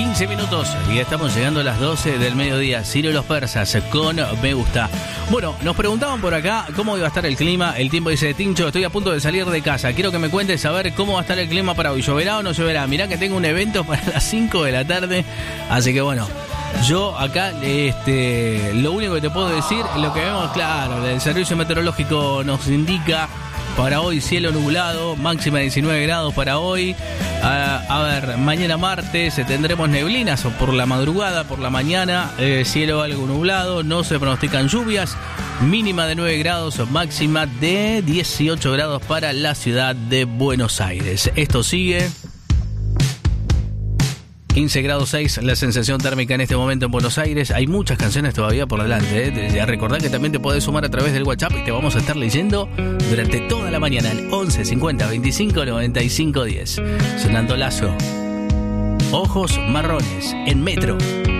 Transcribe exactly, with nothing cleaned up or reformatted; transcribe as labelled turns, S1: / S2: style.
S1: quince minutos y estamos llegando a las doce del mediodía. Ciro Los Persas con Me Gusta. Bueno, nos preguntaban por acá cómo iba a estar el clima. El tiempo dice, Tincho, estoy a punto de salir de casa. Quiero que me cuentes a ver cómo va a estar el clima para hoy. ¿Lloverá o no lloverá? Mirá que tengo un evento para las cinco de la tarde. Así que bueno, yo acá este, lo único que te puedo decir, lo que vemos, claro, el servicio meteorológico nos indica para hoy cielo nublado, máxima diecinueve grados para hoy. A, a ver, mañana martes tendremos neblinas por la madrugada, por la mañana, eh, cielo algo nublado, no se pronostican lluvias, mínima de nueve grados, máxima de dieciocho grados para la ciudad de Buenos Aires. Esto sigue. quince grados seis la sensación térmica en este momento en Buenos Aires. Hay muchas canciones todavía por delante, ¿eh? Recordá que también te podés sumar a través del WhatsApp y te vamos a estar leyendo durante toda la mañana en once cincuenta veinticinco noventa y cinco diez. Sonando Lazo. Ojos marrones en Metro.